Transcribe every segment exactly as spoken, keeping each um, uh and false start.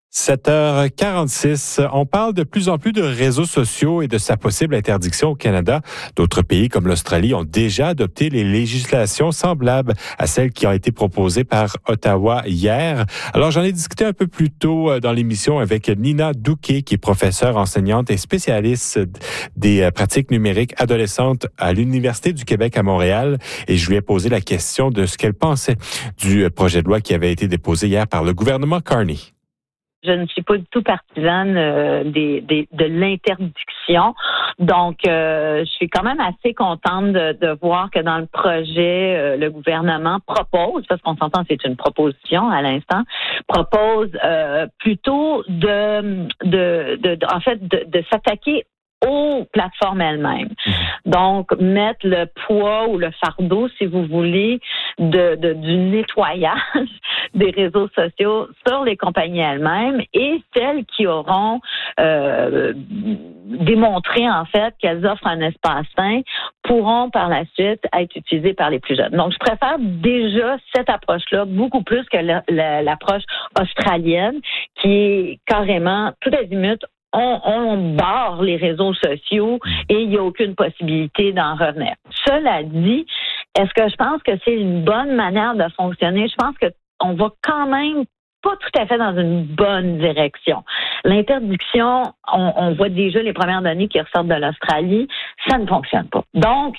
sept heures quarante-six, on parle de plus en plus de réseaux sociaux et de sa possible interdiction au Canada. D'autres pays comme l'Australie ont déjà adopté les législations semblables à celles qui ont été proposées par Ottawa hier. Alors j'en ai discuté un peu plus tôt dans l'émission avec Nina Douquet, qui est professeure, enseignante et spécialiste des pratiques numériques adolescentes à l'Université du Québec à Montréal. Et je lui ai posé la question de ce qu'elle pensait du projet de loi qui avait été déposé hier par le gouvernement Carney. Je ne suis pas du tout partisane euh, des, des, de l'interdiction. Donc, euh, je suis quand même assez contente de, de voir que dans le projet, euh, le gouvernement propose, parce qu'on s'entend, c'est une proposition à l'instant, propose euh, plutôt de, de, de, de, en fait, de, de s'attaquer aux plateformes elles-mêmes. Donc, mettre le poids ou le fardeau, si vous voulez, de, de du nettoyage des réseaux sociaux sur les compagnies elles-mêmes et celles qui auront euh, démontré, en fait, qu'elles offrent un espace sain pourront par la suite être utilisées par les plus jeunes. Donc, je préfère déjà cette approche-là beaucoup plus que la, la, l'approche australienne qui est carrément tout azimut. On, on barre les réseaux sociaux et il n'y a aucune possibilité d'en revenir. Cela dit, est-ce que je pense que c'est une bonne manière de fonctionner? Je pense qu'on va quand même pas tout à fait dans une bonne direction. L'interdiction, on, on voit déjà les premières données qui ressortent de l'Australie, ça ne fonctionne pas. Donc,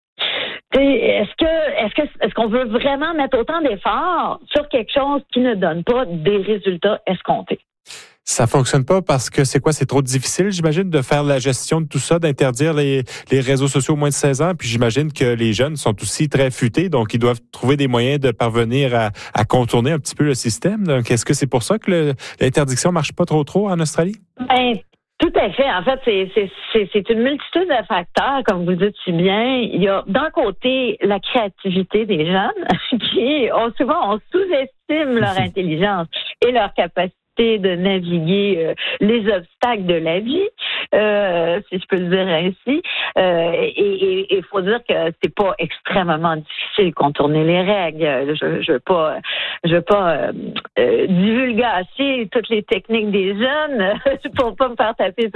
est-ce que est-ce que est-ce qu'on veut vraiment mettre autant d'efforts sur quelque chose qui ne donne pas des résultats escomptés? Ça fonctionne pas parce que c'est quoi? C'est trop difficile, j'imagine, de faire la gestion de tout ça, d'interdire les, les réseaux sociaux au moins de seize ans. Puis j'imagine que les jeunes sont aussi très futés, donc ils doivent trouver des moyens de parvenir à, à contourner un petit peu le système. Donc, est-ce que c'est pour ça que le, l'interdiction marche pas trop trop en Australie? Ben, tout à fait. En fait, c'est, c'est, c'est, c'est une multitude de facteurs, comme vous le dites si bien. Il y a d'un côté la créativité des jeunes, qui on, souvent on sous-estime leur intelligence et leur capacité de naviguer euh, les obstacles de la vie, euh, si je peux le dire ainsi. Euh, et il faut dire que c'est pas extrêmement difficile de contourner les règles. Je, je veux pas, je veux pas euh, euh, divulgacher toutes les techniques des jeunes pour pas me faire taper